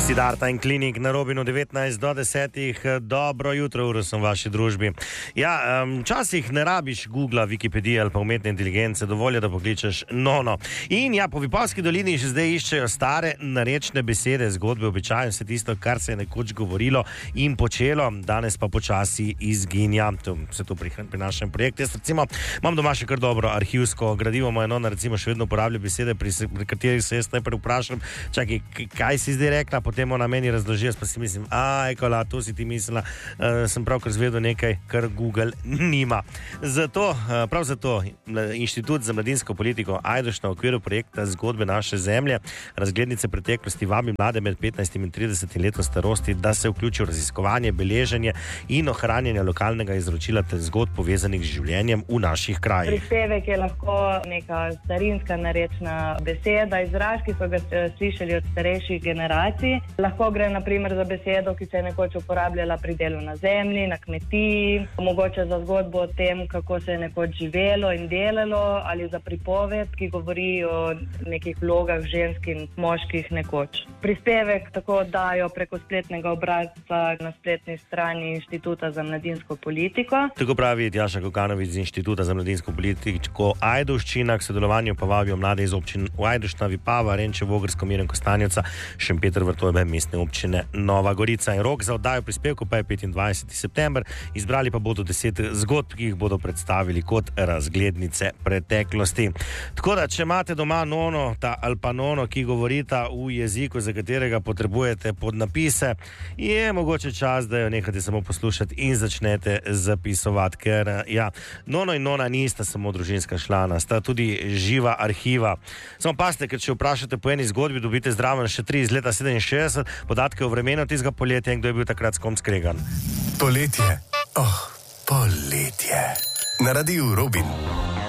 Siddharta in Klinik na Robinu 19 do 10. Dobro jutro, uro sem v vaši družbi. Ja, včasih ne rabiš Googla, Wikipedije ali pa umetne inteligence, dovolj je, da pokličeš Nono. In ja, po Vipavski dolini že zdaj iščejo stare narečne besede, zgodbe, običaje, vse tisto, kar se je nekoč govorilo in počelo, danes pa počasi izginja. Vse to pri našem projektu. Jaz recimo imam doma še kar dobro arhivsko gradivo, moja Nona recimo še vedno uporablja besede, pri katerih se jaz najprej vprašam, čakaj, kaj si zdaj rekla, potem ona meni razloži, jaz pa si mislim, ekola, to si ti mislila, sem pravkar zvedel nekaj, kar Google nima. Prav zato Inštitut za mladinsko politiko Ajdovščina v okviru projekta Zgodbe naše zemlje, razglednice preteklosti vabi mlade med 15 in 30 letom starosti, da se vključijo v raziskovanje, beleženje in ohranjanje lokalnega izročila ter zgodb povezanih z življenjem v naših krajih. Prispevek je lahko neka starinska narečna beseda, izraz, ki so ga slišali od starejših generacij. Lahko gre na primer za besedo, ki se je nekoč uporabljala pri delu na zemlji, na kmetiji, mogoče za zgodbo o tem, kako se je nekoč živelo in delalo, ali za pripoved, ki govori o nekih vlogah žensk in moških nekoč. Prispevek tako dajo preko spletnega obrazca na spletni strani Inštituta za mladinsko politiko. Tako pravi Tjaša Kokanović iz Inštituta za mladinsko politiko Ajdovščina, k sodelovanju pa vabijo mlade iz občin Ajdovščina, Vipava, Renče, Vogrsko, Miren, Kostanjevica, Šempeter, Vrtojbe, mestne občine Nova Gorica. In rok za oddajo prispevkov pa je 25. september. Izbrali pa bodo 10 zgodb, ki jih bodo predstavili kot razglednice preteklosti. Tako da, če imate doma Nono ali pa Nono, ki govorita v jeziku, za katerega potrebujete podnapise, je mogoče čas, da jo nehate samo poslušati in začnete zapisovati, ker ja, Nono in Nona nista samo družinska člana, sta tudi živa arhiva. Samo pazite, ker če vprašate po eni zgodbi, dobite zraven še 3 iz leta 67, podatke o vremenu tistega poletja in kdo je bil takrat s kom skregan. Poletje. Poletje. Na Radiu Robin.